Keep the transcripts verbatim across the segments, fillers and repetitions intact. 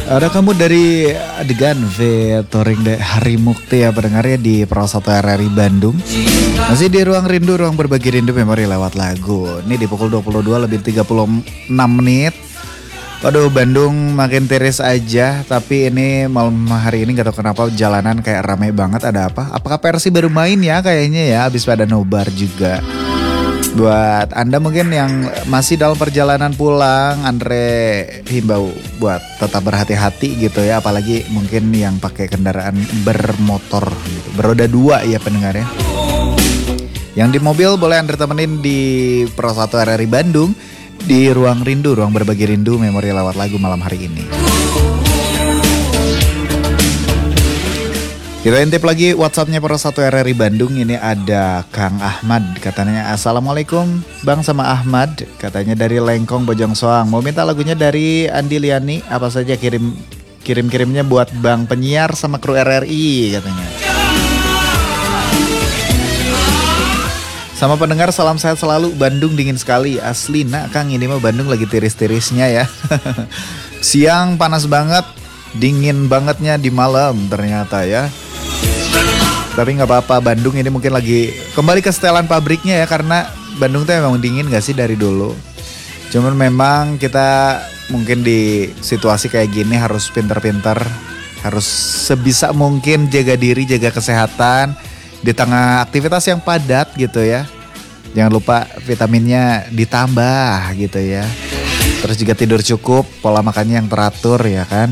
Ada kamu dari adegan featuring de Hari Mukti ya pendengarnya di Pro satu R R I Bandung. Masih di Ruang Rindu, ruang berbagi rindu memori lewat lagu. Ini di pukul dua puluh dua lebih tiga puluh enam menit. Waduh, Bandung makin tiris aja. Tapi ini malam hari ini gak tau kenapa jalanan kayak rame banget. Ada apa? Apakah Persi baru main ya kayaknya ya? Habis pada nobar juga. Buat Anda mungkin yang masih dalam perjalanan pulang, Andre himbau buat tetap berhati-hati gitu ya. Apalagi mungkin yang pakai kendaraan bermotor gitu, beroda dua ya pendengarnya. Yang di mobil boleh Andre temenin di Pro satu R R I Bandung, di Ruang Rindu, ruang berbagi rindu memori lewat lagu malam hari ini. Kita intip lagi WhatsAppnya Pro satu R R I Bandung. Ini ada Kang Ahmad, katanya Assalamualaikum Bang sama Ahmad, katanya dari Lengkong Bojong Soang. Mau minta lagunya dari Andi Liani, apa saja kirim kirim-kirimnya buat Bang penyiar sama kru R R I katanya. Sama pendengar salam sehat selalu, Bandung dingin sekali asli. Nah Kang, ini mah Bandung lagi tiris-tirisnya ya. Siang panas banget, dingin bangetnya di malam ternyata ya. Tapi gak apa-apa, Bandung ini mungkin lagi kembali ke setelan pabriknya ya. Karena Bandung tuh memang dingin gak sih dari dulu. Cuman memang kita mungkin di situasi kayak gini harus pintar-pintar, harus sebisa mungkin jaga diri, jaga kesehatan di tengah aktivitas yang padat gitu ya. Jangan lupa vitaminnya ditambah gitu ya. Terus juga tidur cukup, pola makannya yang teratur ya kan.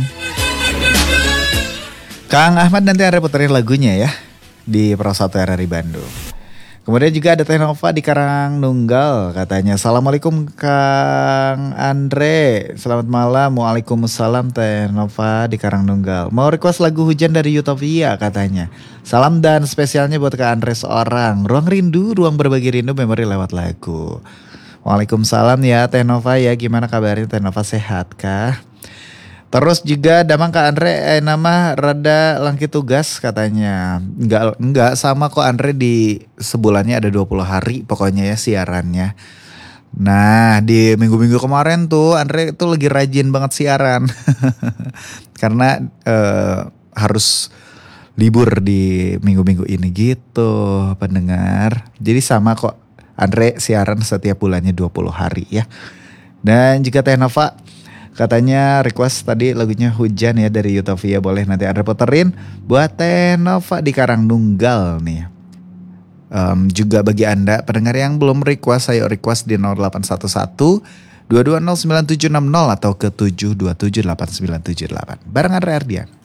Kang Ahmad nanti ada puterin lagunya ya di Pro satu R R I Bandung. Kemudian juga ada Teh Nova di Karangnunggal, katanya Assalamualaikum Kang Andre, selamat malam. Waalaikumsalam Teh Nova di Karangnunggal. Mau request lagu Hujan dari Utopia katanya. Salam dan spesialnya buat Kak Andre seorang. Ruang Rindu, ruang berbagi rindu memori lewat lagu. Waalaikumsalam ya Teh Nova ya, gimana kabarnya Teh Nova, sehat kah? Terus juga damang Kak Andre eh, nama rada langki tugas katanya. Enggak enggak sama kok Andre, di sebulannya ada dua puluh hari pokoknya ya siarannya. Nah, di minggu-minggu kemarin tuh Andre tuh lagi rajin banget siaran. Karena eh, harus libur di minggu-minggu ini gitu pendengar. Jadi sama kok Andre siaran setiap bulannya dua puluh hari ya. Dan jika Teh Nova katanya request tadi lagunya Hujan ya dari Utopia, boleh nanti ada puterin buat Teh Nova di Karangnunggal nih. Um, juga bagi Anda pendengar yang belum request, ayo request di nol delapan satu satu dua dua nol sembilan tujuh enam nol atau ke tujuh dua tujuh delapan sembilan tujuh delapan. Bareng Andre Ardian.